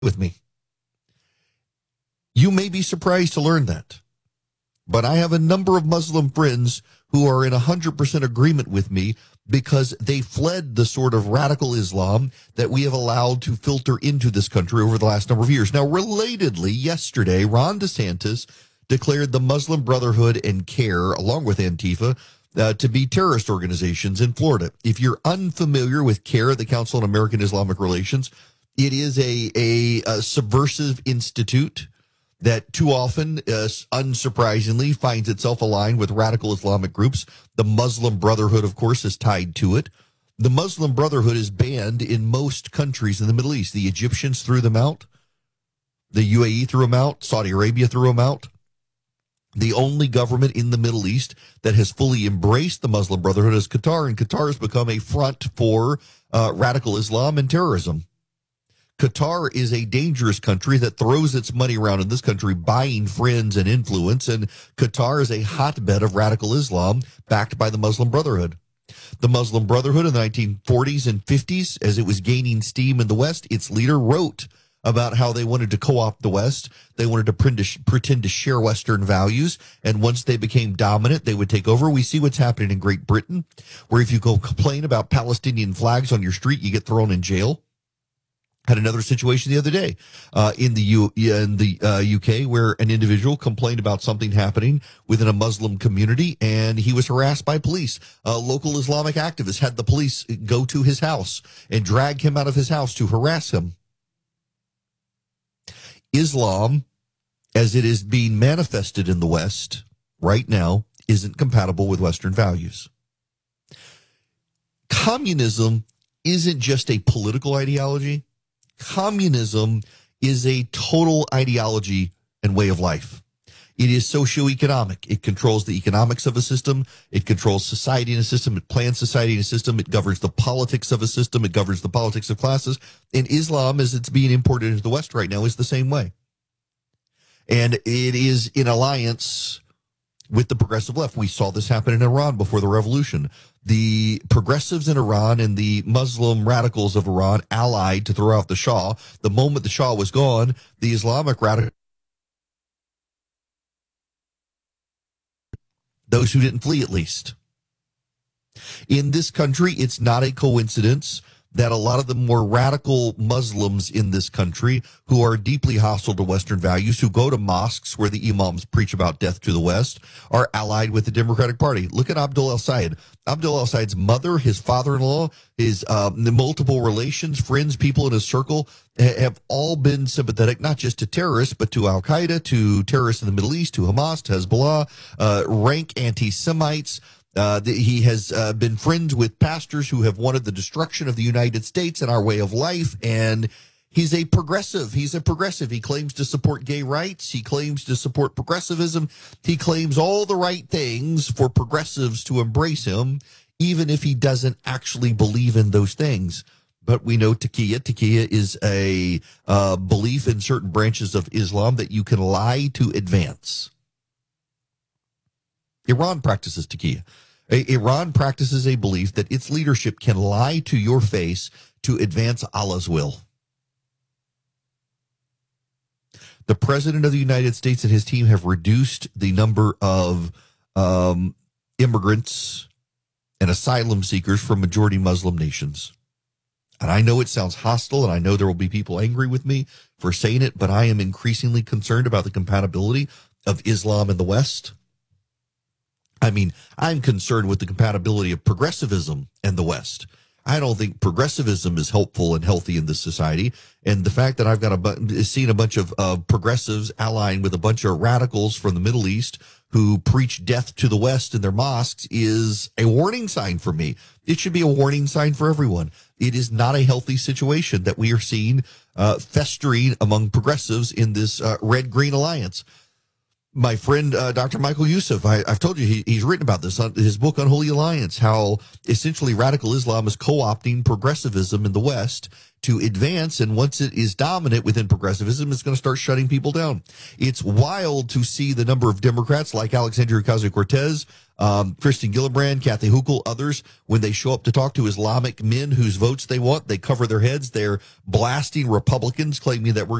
with me. You may be surprised to learn that, but I have a number of Muslim friends who are in 100% agreement with me because they fled the sort of radical Islam that we have allowed to filter into this country over the last number of years. Now, relatedly, yesterday, Ron DeSantis declared the Muslim Brotherhood and CAIR, along with Antifa, to be terrorist organizations in Florida. If you're unfamiliar with CAIR, the Council on American Islamic Relations, it is a subversive institute that too often, unsurprisingly, finds itself aligned with radical Islamic groups. The Muslim Brotherhood, of course, is tied to it. The Muslim Brotherhood is banned in most countries in the Middle East. The Egyptians threw them out. The UAE threw them out. Saudi Arabia threw them out. The only government in the Middle East that has fully embraced the Muslim Brotherhood is Qatar, and Qatar has become a front for radical Islam and terrorism. Qatar is a dangerous country that throws its money around in this country, buying friends and influence, and Qatar is a hotbed of radical Islam backed by the Muslim Brotherhood. The Muslim Brotherhood in the 1940s and 50s, as it was gaining steam in the West, its leader wrote about how they wanted to co-opt the West. They wanted to pretend to share Western values, and once they became dominant, they would take over. We see what's happening in Great Britain, where if you go complain about Palestinian flags on your street, you get thrown in jail. Had another situation the other day in the UK where an individual complained about something happening within a Muslim community, and he was harassed by police. A local Islamic activist had the police go to his house and drag him out of his house to harass him. Islam, as it is being manifested in the West right now, isn't compatible with Western values. Communism isn't just a political ideology. Communism is a total ideology and way of life. It is socioeconomic. It controls the economics of a system. It controls society in a system. It plans society in a system. It governs the politics of a system. It governs the politics of classes. And Islam, as it's being imported into the West right now, is the same way. And it is in alliance with the progressive left. We saw this happen in Iran before the revolution. The progressives in Iran and the Muslim radicals of Iran allied to throw out the Shah. The moment the Shah was gone, the Islamic radicals, those who didn't flee at least. In this country, it's not a coincidence that a lot of the more radical Muslims in this country who are deeply hostile to Western values, who go to mosques where the imams preach about death to the West, are allied with the Democratic Party. Look at Abdul El-Sayed. Abdul El-Sayed's mother, his father-in-law, his multiple relations, friends, people in his circle have all been sympathetic, not just to terrorists, but to Al-Qaeda, to terrorists in the Middle East, to Hamas, to Hezbollah, rank anti-Semites. He has been friends with pastors who have wanted the destruction of the United States and our way of life, and he's a progressive. He's a progressive. He claims to support gay rights. He claims to support progressivism. He claims all the right things for progressives to embrace him, even if he doesn't actually believe in those things. But we know Taqiyya. Taqiyya is a belief in certain branches of Islam that you can lie to advance. Iran practices Taqiyya. Iran practices a belief that its leadership can lie to your face to advance Allah's will. The President of the United States and his team have reduced the number of immigrants and asylum seekers from majority Muslim nations. And I know it sounds hostile, and I know there will be people angry with me for saying it, but I am increasingly concerned about the compatibility of Islam in the West. I mean, I'm concerned with the compatibility of progressivism and the West. I don't think progressivism is helpful and healthy in this society. And the fact that I've got seen a bunch of progressives allying with a bunch of radicals from the Middle East who preach death to the West in their mosques is a warning sign for me. It should be a warning sign for everyone. It is not a healthy situation that we are seeing festering among progressives in this red-green alliance. My friend, Dr. Michael Youssef, I've told you he's written about this on his book Unholy Alliance, how essentially radical Islam is co-opting progressivism in the West to advance. And once it is dominant within progressivism, it's going to start shutting people down. It's wild to see the number of Democrats like Alexandria Ocasio-Cortez, Kristen Gillibrand, Kathy Hochul, others, when they show up to talk to Islamic men whose votes they want, they cover their heads. They're blasting Republicans, claiming that we're